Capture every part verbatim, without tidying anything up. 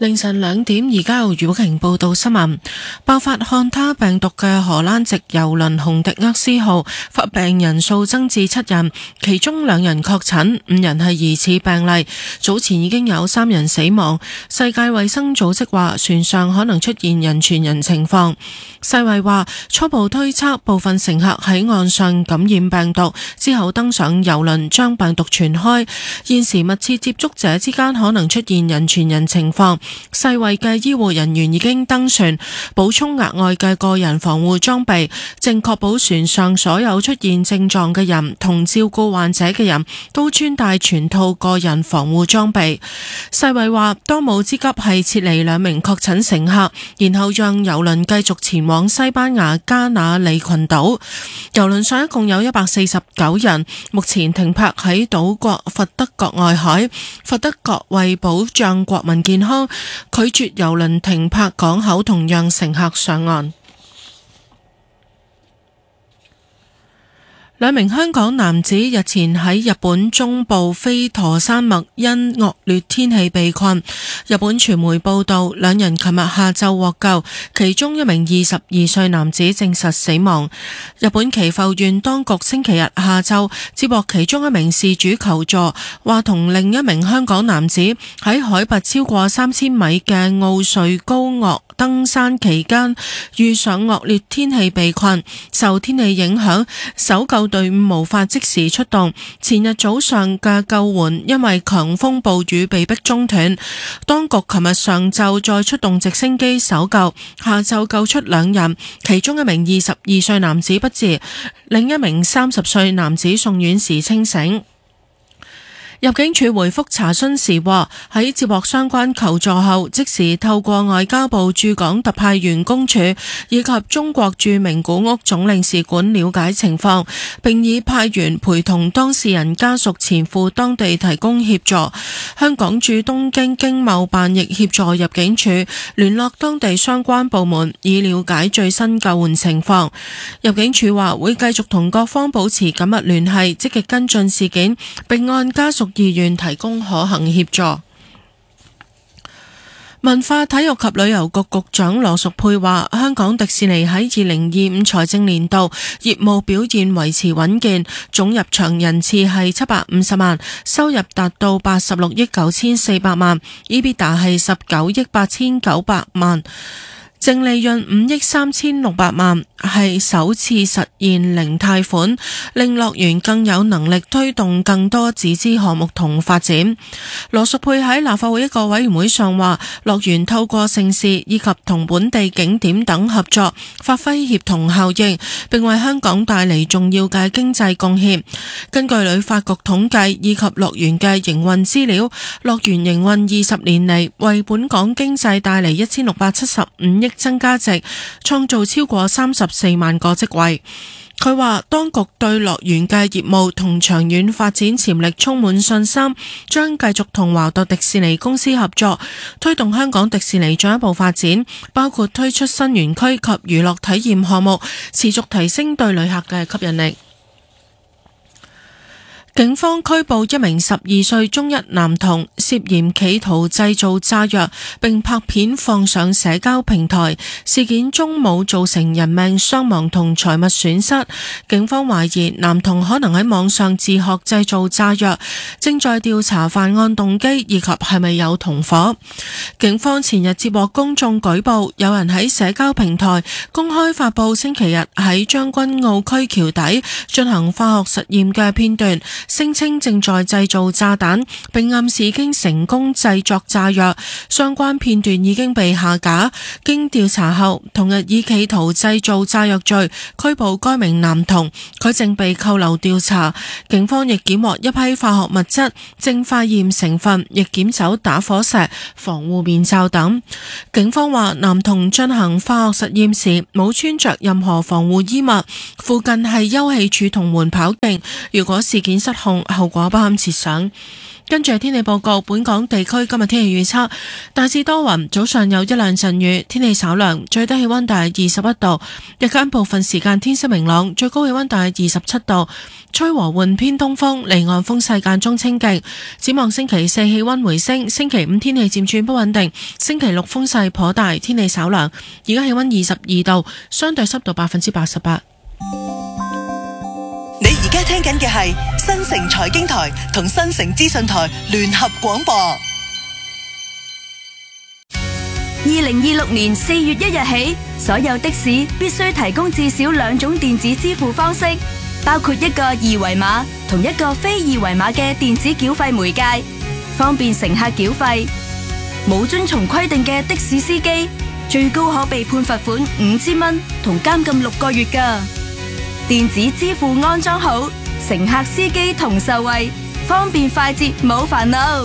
凌晨兩點，而家由余寶瓊報道新聞。爆發漢他病毒嘅荷蘭籍郵輪紅迪厄斯號發病人數增至七人，其中兩人確診，五人係疑似病例。早前已經有三人死亡。世界衛生組織話船上可能出現人傳人情況。世衛話初步推測部分乘客喺岸上感染病毒之後登上郵輪將病毒傳開，現時密切接觸者之間可能出現人傳人情況。世衛嘅醫護人員已經登船，補充額外嘅個人防護裝備，正確保船上所有出現症狀嘅人同照顧患者嘅人都穿戴全套個人防護裝備。世衛話，當務之急係撤離兩名確診乘客，然後讓郵輪繼續前往西班牙加那利群島。郵輪上一共有一百四十九人，目前停泊喺島國佛得角外海。佛得角為保障國民健康，拒絕郵輪停泊港口同讓乘客上岸。兩名香港男子日前喺日本中部飛陀山脈因惡劣天氣被困。日本傳媒報道，兩人琴日下晝獲救，其中一名二十二歲男子證實死亡。日本岐阜縣當局星期日下晝接獲其中一名事主求助，話同另一名香港男子喺海拔超過三千米嘅奧瑞高岳登山期間遇上惡劣天氣被困，受天氣影響，搜救隊伍無法即時出動。前日早上嘅救援因為強風暴雨被迫中斷，當局琴日上晝再出動直升機搜救，下晝救出兩人，其中一名二十二歲男子不治，另一名三十歲男子送院時清醒。入境處回覆查詢時話，喺接獲相關求助後，即時透過外交部駐港特派員公署以及中國駐名古屋總領事館了解情況，並已派員陪同當事人家屬前赴當地提供協助。香港駐東京經貿辦亦協助入境處聯絡當地相關部門，以了解最新救援情況。入境處話會繼續同各方保持緊密聯繫，積極跟進事件，並按家屬意願提供可行協助。文化體育及旅遊局局長羅淑佩話，香港迪士尼喺二零二五財政年度業務表現維持穩健，總入場人次係七百五十萬，收入達到八十六億九千四百萬 ，EBITDA 係十九億八千九百萬，淨利潤五億三千六百萬，係首次實現零貸款，令樂園更有能力推動更多自資項目同發展。羅淑佩喺立法會一個委員會上話，樂園透過盛事以及同本地景點等合作，發揮協同效應，並為香港帶嚟重要嘅經濟貢獻。根據旅發局統計以及樂園嘅營運資料，樂園營運二十年嚟，為本港經濟帶嚟一千六百七十五億增加值，創造超過三十四萬個職位。佢話當局對樂園嘅業務同長遠發展潛力充滿信心，將繼續同華特迪士尼公司合作，推動香港迪士尼進一步發展，包括推出新園區及娛樂體驗項目，持續提升對旅客嘅吸引力。警方拘捕一名十二歲中一男童，涉嫌企圖製造炸藥並拍片放上社交平台，事件中冇造成人命傷亡同財物損失。警方懷疑男童可能喺網上自學製造炸藥，正在調查犯案動機以及係咪有同夥。警方前日接獲公眾舉報，有人喺社交平台公開發佈星期日喺將軍澳區橋底進行化學實驗嘅片段，聲稱正在製造炸彈，並暗示已經成功製作炸藥。相關片段已經被下架。經調查後，同日以企圖製造炸藥罪拘捕該名男童，佢正被扣留調查。警方亦檢獲一批化學物質，正化驗成分，亦檢走打火石、防護面罩等。警方話，男童進行化學實驗時冇穿着任何防護衣物，附近係休憩處同緩跑徑。如果事件失失控，後果不堪設想。跟住係天氣報告，本港地區今日天氣預測大致多雲，早上有一兩陣雨，天氣稍涼，最低氣溫大約二十一度，日間部分時間天色明朗，最高氣溫大約二十七度，吹和緩偏東風，離岸風勢間中清勁。展望星期四氣溫回升，星期五天氣漸轉不穩定，星期六風勢頗大，天氣稍涼。而家氣溫二十二度，相對濕度百分之八十八。 你而家聽緊嘅係新城財經台同新城資訊台聯合廣播。 二零二六年四月一日起，所有的士必須提供至少兩種電子支付方式，包括一個二維碼同一個非二維碼嘅電子繳費媒介，方便乘客繳費。冇遵從規定嘅的，的士司機，最高可被判罰款五千蚊同監禁六個月㗎。電子支付安裝好，乘客司機同受惠，方便快捷冇煩惱。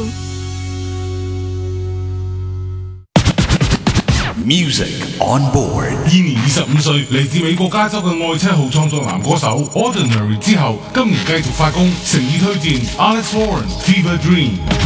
Music on board。 現年二十五歲，嚟自美國加州嘅愛車號創作男歌手 Ordinary 之後，今年繼續發功，誠意推薦 Alex Warren Fever Dream。